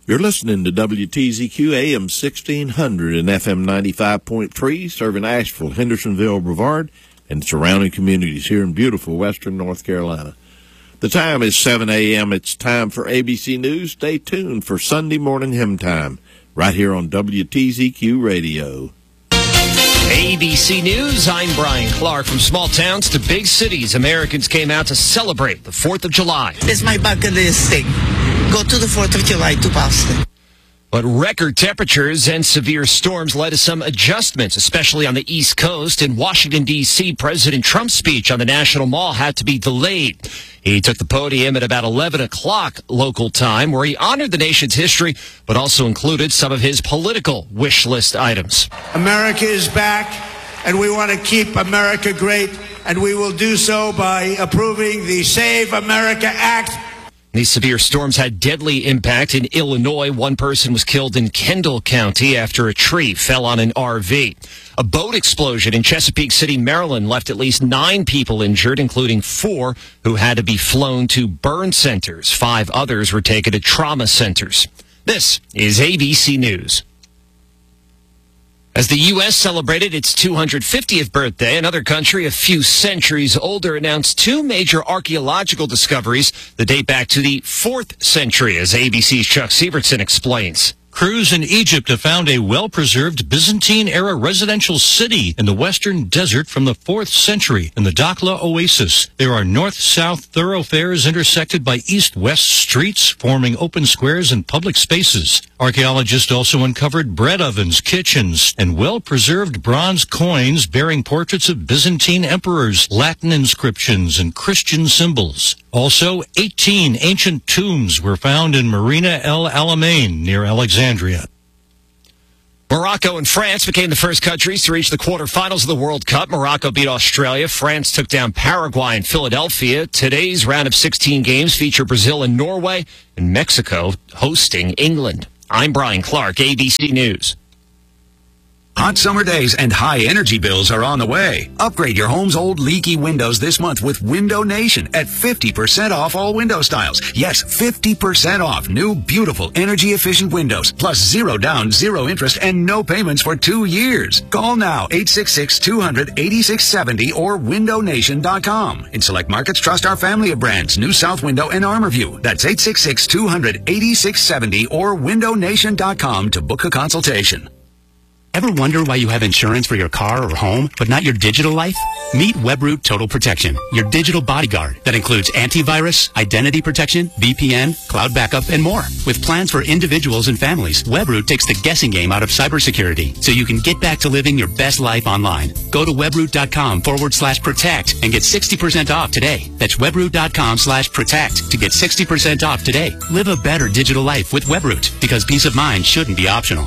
You're listening to WTZQ AM 1600 and FM 95.3, serving Asheville, Hendersonville, Brevard, and surrounding communities here in beautiful western North Carolina. The time is 7 a.m. It's time for ABC News. Stay tuned for Sunday morning hymn time right here on WTZQ Radio. ABC News, I'm Brian Clark. From small towns to big cities, Americans came out to celebrate the 4th of July. It's my bucket list thing. Go to the 4th of July to Boston. But record temperatures and severe storms led to some adjustments, especially on the East Coast. In Washington, D.C., President Trump's speech on the National Mall had to be delayed. He took the podium at about 11 o'clock local time, where he honored the nation's history, but also included some of his political wish list items. America is back, and we want to keep America great, and we will do so by approving the Save America Act. These severe storms had deadly impact in Illinois. One person was killed in Kendall County after a tree fell on an RV. A boat explosion in Chesapeake City, Maryland, left at least 9 people injured, including 4 who had to be flown to burn centers. 5 others were taken to trauma centers. This is ABC News. As the U.S. celebrated its 250th birthday, another country a few centuries older announced 2 major archaeological discoveries that date back to the 4th century, as ABC's Chuck Sievertson explains. Crews in Egypt have found a well-preserved Byzantine-era residential city in the western desert from the 4th century in the Dakhla Oasis. There are north-south thoroughfares intersected by east-west streets, forming open squares and public spaces. Archaeologists also uncovered bread ovens, kitchens, and well-preserved bronze coins bearing portraits of Byzantine emperors, Latin inscriptions, and Christian symbols. Also, 18 ancient tombs were found in Marina El Alamein near Alexandria. Morocco and France became the first countries to reach the quarterfinals of the World Cup. Morocco beat Australia. France took down Paraguay in Philadelphia. Today's round of 16 games feature Brazil and Norway, and Mexico hosting England. I'm Brian Clark, ABC News. Hot summer days and high energy bills are on the way. Upgrade your home's old leaky windows this month with Window Nation at 50% off all window styles. Yes, 50% off new, beautiful, energy-efficient windows. Plus 0 down, 0 interest, and no payments for 2 years. Call now, 866-200-8670 or windownation.com. In select markets, trust our family of brands, New South Window and ArmorView. That's 866-200-8670 or windownation.com to book a consultation. Ever wonder why you have insurance for your car or home, but not your digital life? Meet Webroot Total Protection, your digital bodyguard that includes antivirus, identity protection, VPN, cloud backup, and more. With plans for individuals and families, Webroot takes the guessing game out of cybersecurity so you can get back to living your best life online. Go to webroot.com/protect and get 60% off today. That's webroot.com/protect to get 60% off today. Live a better digital life with Webroot, because peace of mind shouldn't be optional.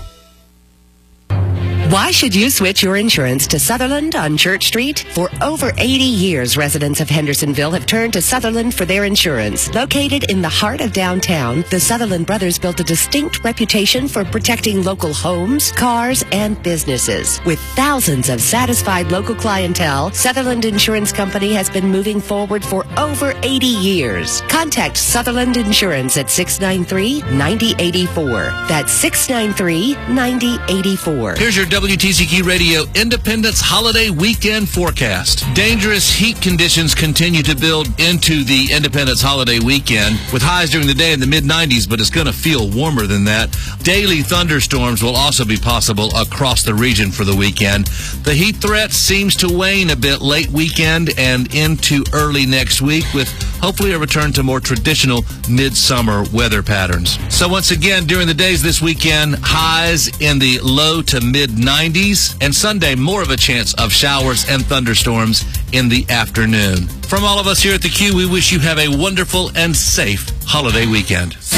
Why should you switch your insurance to Sutherland on Church Street? For over 80 years, residents of Hendersonville have turned to Sutherland for their insurance. Located in the heart of downtown, the Sutherland brothers built a distinct reputation for protecting local homes, cars, and businesses. With thousands of satisfied local clientele, Sutherland Insurance Company has been moving forward for over 80 years. Contact Sutherland Insurance at 693-9084. That's 693-9084. Here's your WTZQ Radio Independence Holiday Weekend forecast. Dangerous heat conditions continue to build into the Independence Holiday Weekend, with highs during the day in the mid-90s, but it's going to feel warmer than that. Daily thunderstorms will also be possible across the region for the weekend. The heat threat seems to wane a bit late weekend and into early next week, with hopefully a return to more traditional midsummer weather patterns. So once again, during the days this weekend, highs in the low to mid-90s, and Sunday, more of a chance of showers and thunderstorms in the afternoon. From all of us here at the Q, we wish you have a wonderful and safe holiday weekend.